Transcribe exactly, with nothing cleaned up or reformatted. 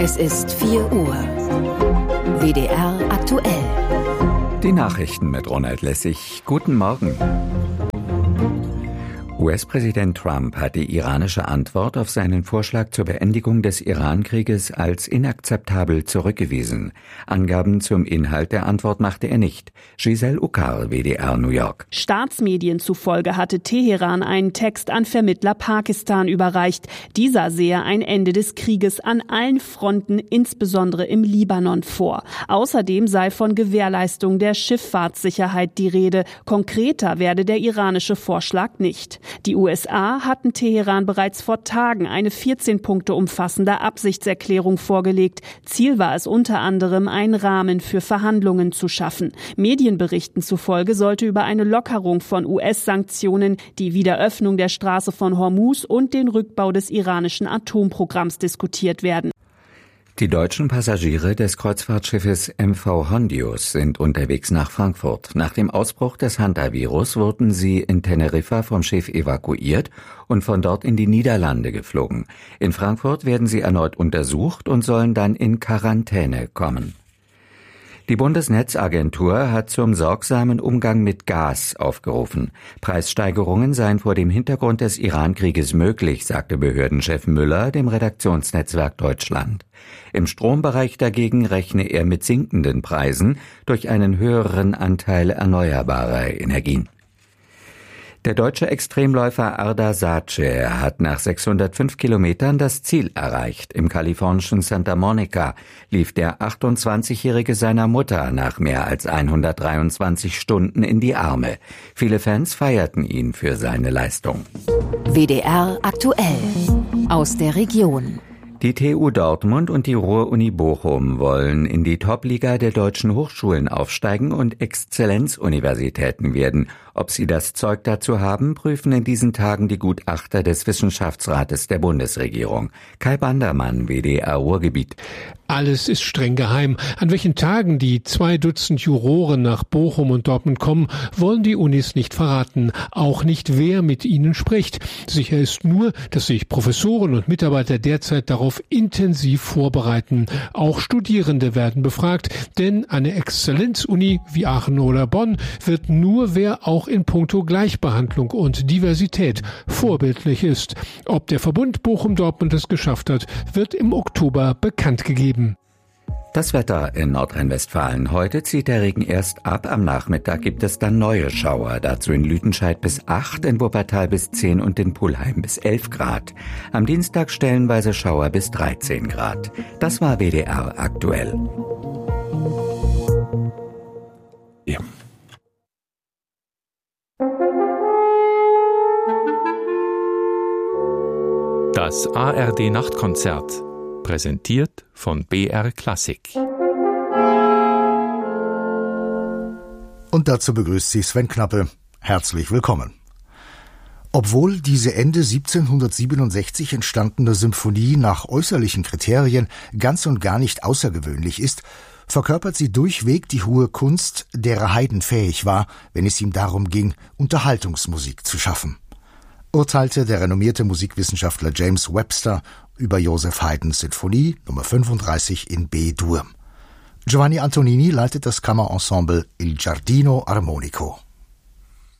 Es ist vier Uhr. W D R aktuell. Die Nachrichten mit Ronald Lessig. Guten Morgen. U S-Präsident Trump hat die iranische Antwort auf seinen Vorschlag zur Beendigung des Iran-Krieges als inakzeptabel zurückgewiesen. Angaben zum Inhalt der Antwort machte er nicht. Giselle Ukar, W D R New York. Staatsmedien zufolge hatte Teheran einen Text an Vermittler Pakistan überreicht. Dieser sehe ein Ende des Krieges an allen Fronten, insbesondere im Libanon, vor. Außerdem sei von Gewährleistung der Schifffahrtssicherheit die Rede. Konkreter werde der iranische Vorschlag nicht. Die U S A hatten Teheran bereits vor Tagen eine vierzehn Punkte umfassende Absichtserklärung vorgelegt. Ziel war es unter anderem, einen Rahmen für Verhandlungen zu schaffen. Medienberichten zufolge sollte über eine Lockerung von U S-Sanktionen, die Wiederöffnung der Straße von Hormuz und den Rückbau des iranischen Atomprogramms diskutiert werden. Die deutschen Passagiere des Kreuzfahrtschiffes M V Hondius sind unterwegs nach Frankfurt. Nach dem Ausbruch des Hantavirus wurden sie in Teneriffa vom Schiff evakuiert und von dort in die Niederlande geflogen. In Frankfurt werden sie erneut untersucht und sollen dann in Quarantäne kommen. Die Bundesnetzagentur hat zum sorgsamen Umgang mit Gas aufgerufen. Preissteigerungen seien vor dem Hintergrund des Iran-Krieges möglich, sagte Behördenchef Müller dem Redaktionsnetzwerk Deutschland. Im Strombereich dagegen rechne er mit sinkenden Preisen durch einen höheren Anteil erneuerbarer Energien. Der deutsche Extremläufer Arda Sacer hat nach sechshundertfünf Kilometern das Ziel erreicht. Im kalifornischen Santa Monica lief der achtundzwanzigjährige seiner Mutter nach mehr als hundertdreiundzwanzig Stunden in die Arme. Viele Fans feierten ihn für seine Leistung. W D R aktuell. Aus der Region. Die T U Dortmund und die Ruhr-Uni Bochum wollen in die Top-Liga der deutschen Hochschulen aufsteigen und Exzellenzuniversitäten werden. Ob sie das Zeug dazu haben, prüfen in diesen Tagen die Gutachter des Wissenschaftsrates der Bundesregierung. Kai Bandermann, W D R Ruhrgebiet. Alles ist streng geheim. An welchen Tagen die zwei Dutzend Juroren nach Bochum und Dortmund kommen, wollen die Unis nicht verraten. Auch nicht, wer mit ihnen spricht. Sicher ist nur, dass sich Professoren und Mitarbeiter derzeit darauf intensiv vorbereiten. Auch Studierende werden befragt, denn eine Exzellenzuni wie Aachen oder Bonn wird nur, wer auch in puncto Gleichbehandlung und Diversität vorbildlich ist. Ob der Verbund Bochum-Dortmund es geschafft hat, wird im Oktober bekannt gegeben. Das Wetter in Nordrhein-Westfalen. Heute zieht der Regen erst ab. Am Nachmittag gibt es dann neue Schauer. Dazu in Lüdenscheid bis acht, in Wuppertal bis zehn und in Pulheim bis elf Grad. Am Dienstag stellenweise Schauer bis dreizehn Grad. Das war W D R aktuell. Ja. Das A R D-Nachtkonzert. Präsentiert von B R Klassik. Und dazu begrüßt Sie Sven Knappe. Herzlich willkommen. Obwohl diese Ende siebzehnhundertsiebenundsechzig entstandene Symphonie nach äußerlichen Kriterien ganz und gar nicht außergewöhnlich ist, verkörpert sie durchweg die hohe Kunst, derer Haydn fähig war, wenn es ihm darum ging, Unterhaltungsmusik zu schaffen. Urteilte der renommierte Musikwissenschaftler James Webster über Joseph Haydns Sinfonie Nummer fünfunddreißig in B-Dur. Giovanni Antonini leitet das Kammerensemble Il Giardino Armonico.